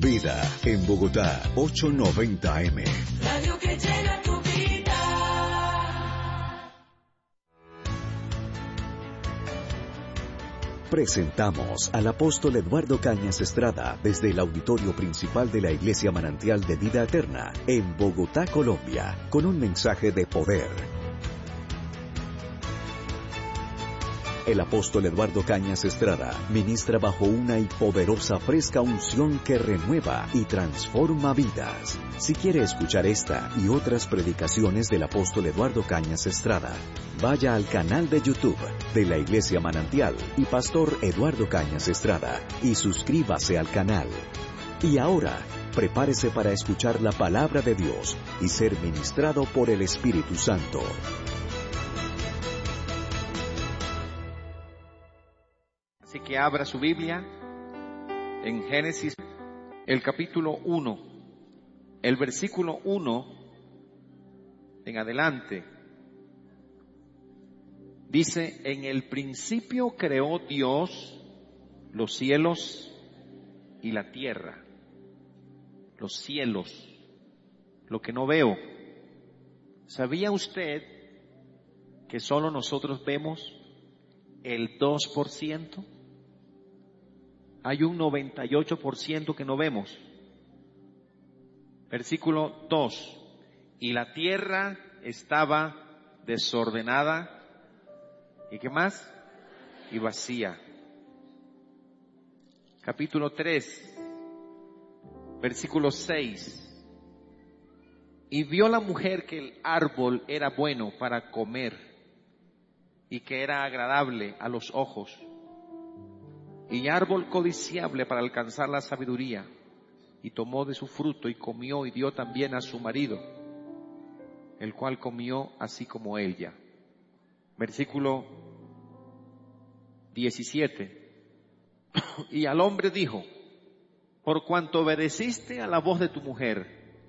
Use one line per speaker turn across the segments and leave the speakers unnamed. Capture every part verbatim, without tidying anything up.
Vida en Bogotá, ochocientos noventa A M.
Radio que llena tu vida.
Presentamos al apóstol Eduardo Cañas Estrada desde el auditorio principal de la Iglesia Manantial de Vida Eterna en Bogotá, Colombia, con un mensaje de poder. El apóstol Eduardo Cañas Estrada ministra bajo una y poderosa fresca unción que renueva y transforma vidas. Si quiere escuchar esta y otras predicaciones del apóstol Eduardo Cañas Estrada, vaya al canal de YouTube de la Iglesia Manantial y Pastor Eduardo Cañas Estrada y suscríbase al canal. Y ahora, prepárese para escuchar la palabra de Dios y ser ministrado por el Espíritu Santo.
Así que abra su Biblia en Génesis, el capítulo uno, el versículo uno en adelante. Dice, en el principio creó Dios los cielos y la tierra. Los cielos, lo que no veo. ¿Sabía usted que solo nosotros vemos el dos por ciento? Hay un noventa y ocho por ciento que no vemos. Versículo dos. Y la tierra estaba desordenada. ¿Y qué más? Y vacía. Capítulo tres. Versículo seis. Y vio la mujer que el árbol era bueno para comer y que era agradable a los ojos, y árbol codiciable para alcanzar la sabiduría, y tomó de su fruto y comió y dio también a su marido, el cual comió así como ella. Versículo diecisiete. Y al hombre dijo, por cuanto obedeciste a la voz de tu mujer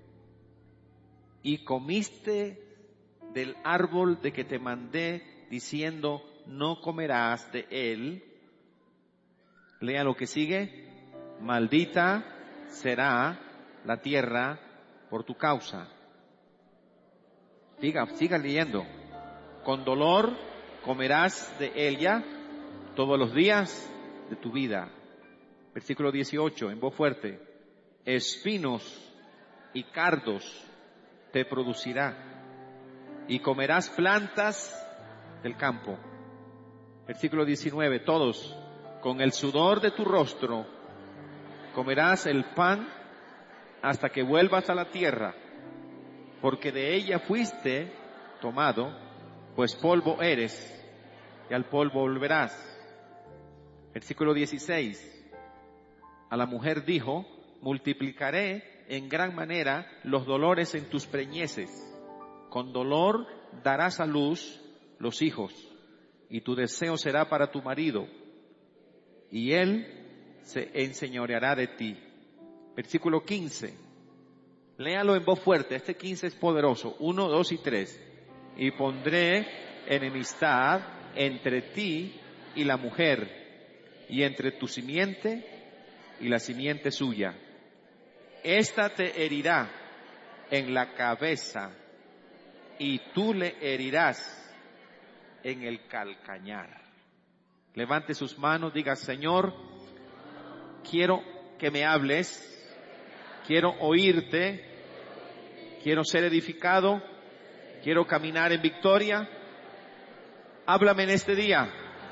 y comiste del árbol de que te mandé diciendo, no comerás de él. Lea lo que sigue. Maldita será la tierra por tu causa. Siga, siga leyendo. Con dolor comerás de ella todos los días de tu vida. Versículo dieciocho, en voz fuerte. Espinos y cardos te producirá, y comerás plantas del campo. Versículo diecinueve, todos, con el sudor de tu rostro comerás el pan hasta que vuelvas a la tierra, porque de ella fuiste tomado, pues polvo eres, y al polvo volverás. Versículo dieciséis, a la mujer dijo, multiplicaré en gran manera los dolores en tus preñeces, con dolor darás a luz los hijos, y tu deseo será para tu marido, y él se enseñoreará de ti. Versículo quince, léalo en voz fuerte, este quince es poderoso, uno, dos y tres. Y pondré enemistad entre ti y la mujer, y entre tu simiente y la simiente suya. Esta te herirá en la cabeza, y tú le herirás en el calcañar. Levante sus manos, diga, Señor, quiero que me hables, quiero oírte, quiero ser edificado, quiero caminar en victoria. Háblame en este día.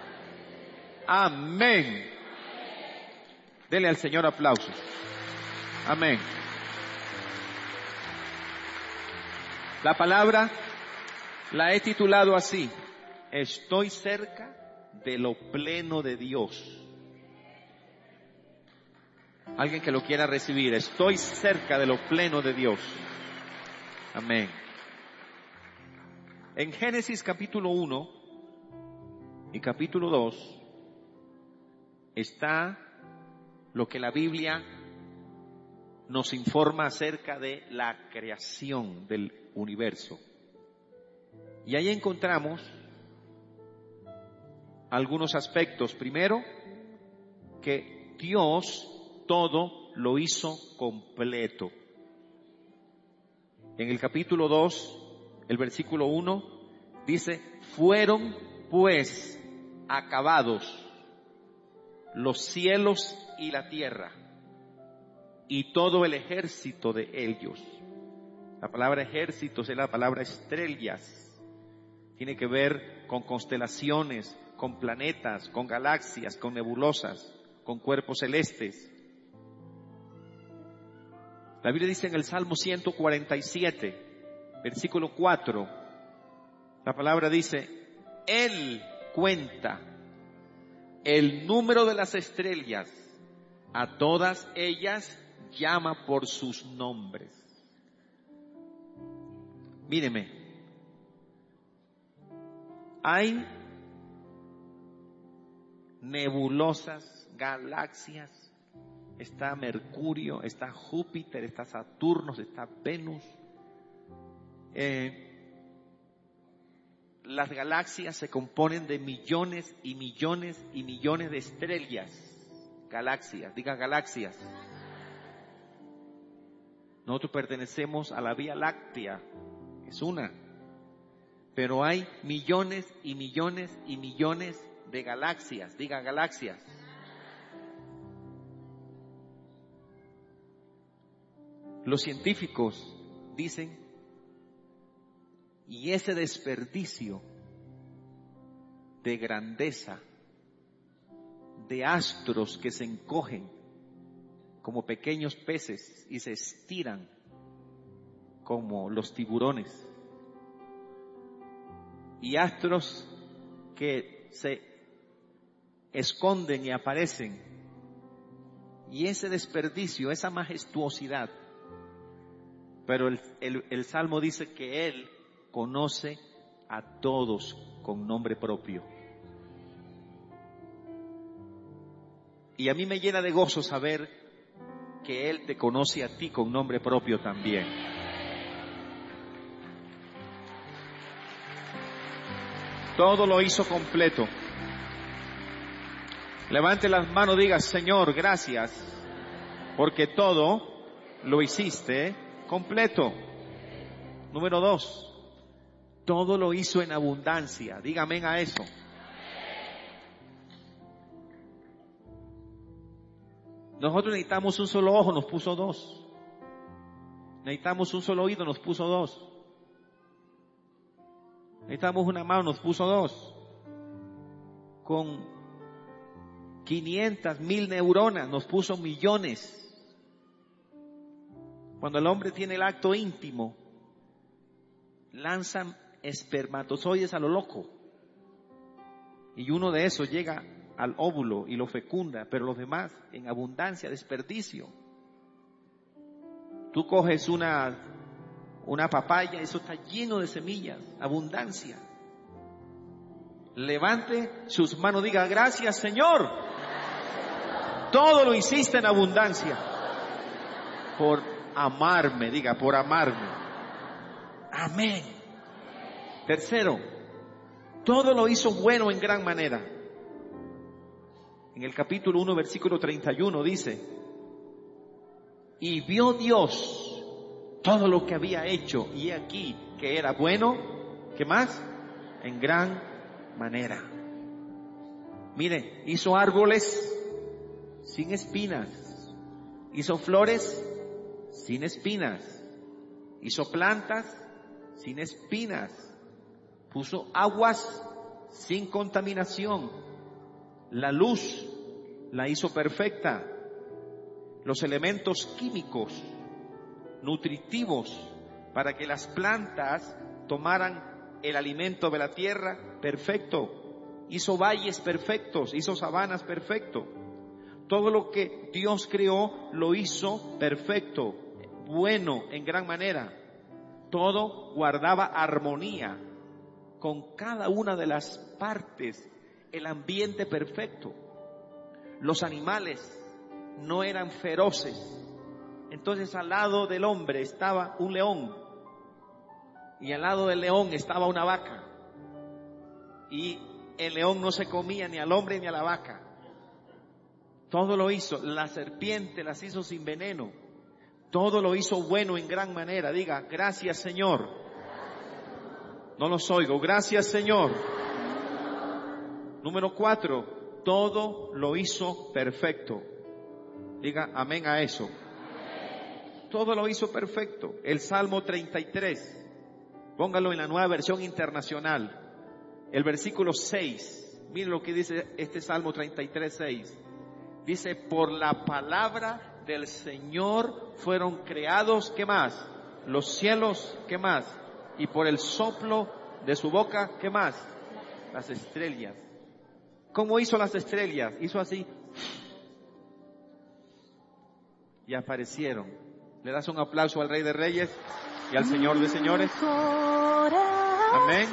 Amén. Dele al Señor aplausos. Amén. La palabra la he titulado así: estoy cerca de lo pleno de Dios. Alguien que lo quiera recibir, estoy cerca de lo pleno de Dios. Amén. En Génesis capítulo uno y capítulo dos está lo que la Biblia nos informa acerca de la creación del universo. Y ahí encontramos algunos aspectos. Primero, que Dios todo lo hizo completo. En el capítulo dos, el versículo uno, dice, fueron pues acabados los cielos y la tierra y todo el ejército de ellos. La palabra ejércitos es la palabra estrellas. Tiene que ver con constelaciones, con planetas, con galaxias, con nebulosas, con cuerpos celestes. La Biblia dice en el Salmo ciento cuarenta y siete, versículo cuatro, la palabra dice, Él cuenta el número de las estrellas, a todas ellas llama por sus nombres. Míreme, hay nebulosas, galaxias, está Mercurio, está Júpiter, está Saturno, está Venus. Eh, las galaxias se componen de millones y millones y millones de estrellas. Galaxias, diga galaxias. Nosotros pertenecemos a la Vía Láctea, es una. Pero hay millones y millones y millones de galaxias, diga galaxias. Los científicos dicen, y ese desperdicio de grandeza, de astros que se encogen como pequeños peces y se estiran como los tiburones, y astros que se esconden y aparecen, y ese desperdicio, esa majestuosidad. Pero el, el, el Salmo dice que Él conoce a todos con nombre propio. Y a mí me llena de gozo saber que Él te conoce a ti con nombre propio también. Todo lo hizo completo. Levante las manos, diga, Señor, gracias, porque todo lo hiciste completo. Número dos, todo lo hizo en abundancia. Dígame a eso. Nosotros necesitamos un solo ojo, nos puso dos. Necesitamos un solo oído, nos puso dos. Necesitamos una mano, nos puso dos. Con quinientas mil neuronas, nos puso millones. Cuando el hombre tiene el acto íntimo, lanzan espermatozoides a lo loco. Y uno de esos llega al óvulo y lo fecunda, pero los demás en abundancia, desperdicio. Tú coges una, una papaya, eso está lleno de semillas, abundancia. Levante sus manos, diga, gracias Señor. Todo lo hiciste en abundancia. Por amarme, diga, por amarme. Amén. Tercero, todo lo hizo bueno en gran manera. En el capítulo uno, versículo treinta y uno dice, y vio Dios todo lo que había hecho, y aquí que era bueno, ¿qué más? En gran manera. Mire, hizo árboles sin espinas, hizo flores sin espinas, hizo plantas sin espinas, puso aguas sin contaminación, la luz la hizo perfecta, los elementos químicos, nutritivos, para que las plantas tomaran el alimento de la tierra, perfecto, hizo valles perfectos, hizo sabanas perfecto, todo lo que Dios creó lo hizo perfecto, bueno en gran manera, todo guardaba armonía con cada una de las partes, el ambiente perfecto. Los animales no eran feroces. Entonces al lado del hombre estaba un león y al lado del león estaba una vaca. Y el león no se comía ni al hombre ni a la vaca. Todo lo hizo. La serpiente las hizo sin veneno. Todo lo hizo bueno en gran manera. Diga, gracias Señor. No los oigo. Gracias Señor. Número cuatro, todo lo hizo perfecto. Diga amén a eso. Todo lo hizo perfecto. El Salmo treinta y tres. Póngalo en la Nueva Versión Internacional. El versículo seis. Miren lo que dice este Salmo treinta y tres, seis. Dice, por la palabra del Señor fueron creados, ¿qué más? Los cielos, ¿qué más? Y por el soplo de su boca, ¿qué más? Las estrellas. ¿Cómo hizo las estrellas? Hizo así. Y aparecieron. ¿Le das un aplauso al Rey de Reyes y al Señor de Señores? Amén.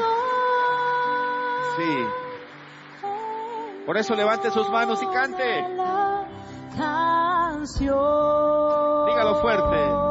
Sí. Por eso levante sus manos y cante. Dígalo fuerte.